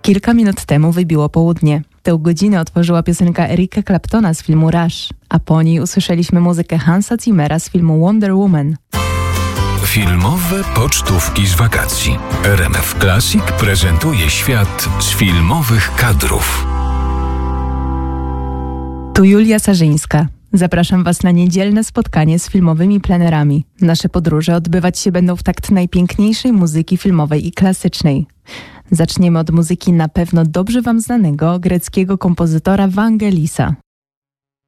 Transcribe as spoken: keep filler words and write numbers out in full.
Kilka minut temu wybiło południe. Tę godzinę otworzyła piosenka Erika Claptona z filmu Rush, a po niej usłyszeliśmy muzykę Hansa Zimmera z filmu Wonder Woman. Filmowe pocztówki z wakacji. R M F Classic prezentuje świat z filmowych kadrów. Tu Julia Sarzyńska. Zapraszam Was na niedzielne spotkanie z filmowymi plenerami. Nasze podróże odbywać się będą w takt najpiękniejszej muzyki filmowej i klasycznej. Zaczniemy od muzyki na pewno dobrze Wam znanego greckiego kompozytora Vangelisa.